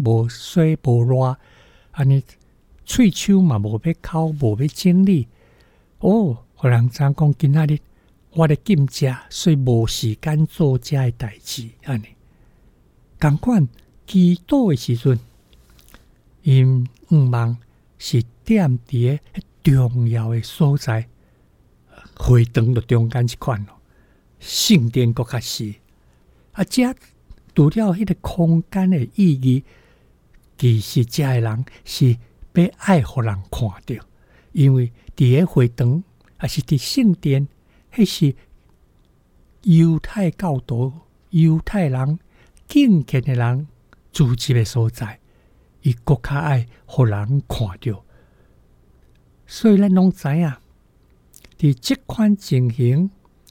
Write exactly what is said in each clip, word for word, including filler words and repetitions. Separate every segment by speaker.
Speaker 1: 无水无热，安尼喙手嘛无要口，无要整理。哦，互人知讲今仔日我咧禁食，所以无时间做遮诶代志。安尼，共款祈祷诶时阵，因毋望是踮伫诶重要诶所在，会堂就中间一款咯，圣殿搁较是。啊，遮除了迄个空间诶意义，其实遮诶人是要爱互人看到，因为伫个会堂还是伫圣殿，迄是犹太教徒、犹太人敬虔诶人聚集诶所在，伊搁较爱互人看到。所以咱拢知影，伫即款情形，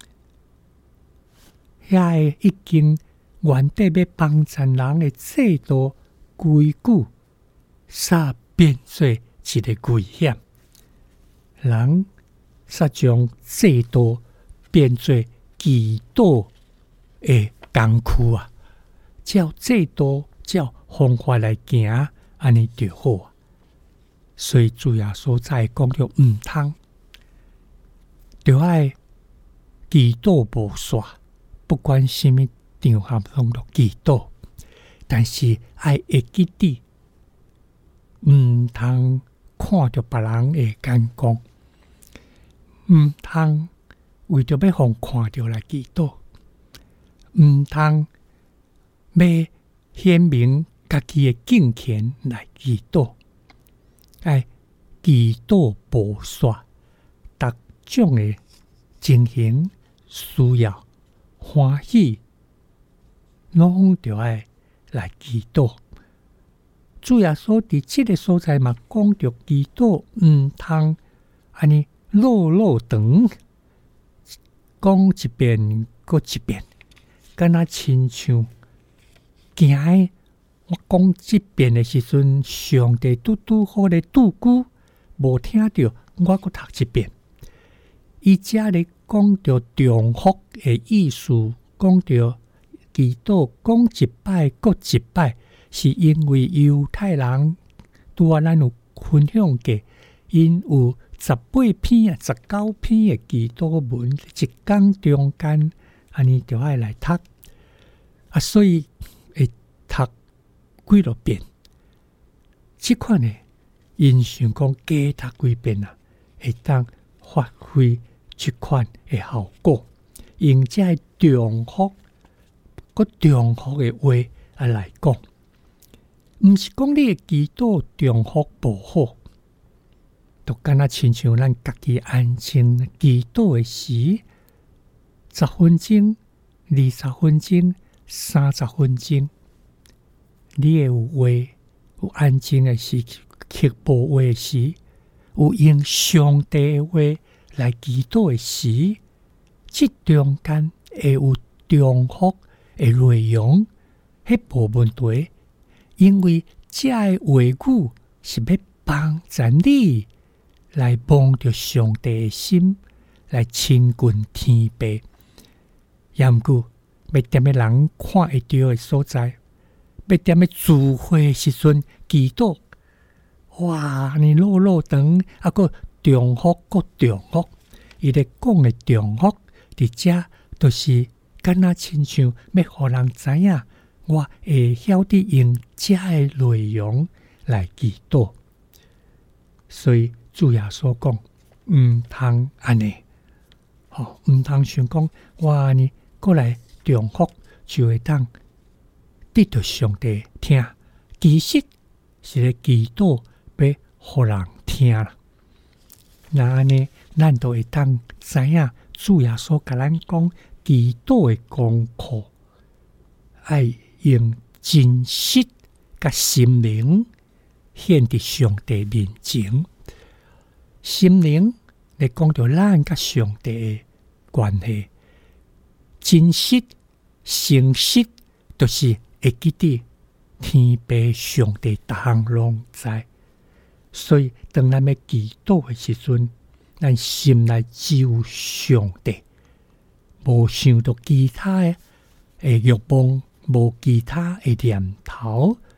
Speaker 1: 遐个已经原底要帮助人诶制度规矩，煞变做一个危险。人煞将制度变做祈祷诶工具啊，照制度、照方法来行，安尼就好啊。所以主要所在讲着毋通，就爱祈祷无煞，不管什么场合拢着祈祷，但是爱会记得，毋通看着别人的眼光，毋通为着要互看着来祈祷，毋通要显明家己的敬虔来祈祷。爱祈祷无煞，逐种的情形、需要、欢喜，拢着爱来祈祷。主耶稣伫即个所在嘛，讲着祈祷毋通安尼落落长，讲一遍过一遍，敢若亲像行诶。我讲即遍的时阵，上帝拄拄好咧拄久，无听着，我阁读一遍。伊遮咧讲着重复的意思，讲着祈祷讲一摆阁一摆，是因为犹太人拄啊，咱有分享过，因有十八篇啊、十九篇的祈祷文，一讲中间，安尼就爱来读啊，所以会读几落遍，即款呢，因想讲加读几遍啊，会当发挥即款的效果。用这重复、个重复的话啊来讲，毋是讲你的祈祷重复无好，就敢若亲像咱家己安静祈祷的时，十分钟、二十分钟、三十分钟。你会有话，有安静的时，却无话的时，有用上帝的话来祈祷的时，即中间会有重复的内容，迄无问题，因为这个话语是要帮助你来帮着上帝的心，来亲近天父，也毋过要踮个人看会到的所在。要踮咧聚会时阵祈祷，哇！你落落长，啊个重复个重复，伊咧讲的重复，伫遮就是敢若亲像要互人知影，我会晓得用遮的内容来祈祷。所以主耶稣讲，毋通安尼，吼，毋通想讲我安尼过来重复就会当得到上帝听，其实是咧祈祷要互人听啦。那安尼，咱就会当知影主耶稣甲咱讲祈祷的功课，爱用真实甲心灵献伫上帝面前。心灵来讲到咱甲上帝的关系，真实、诚实，就是会记得天父上帝逐项拢知。所以当咱要祈祷的时阵，咱心内只有上帝，无想到其他的欲望，无其他的念头，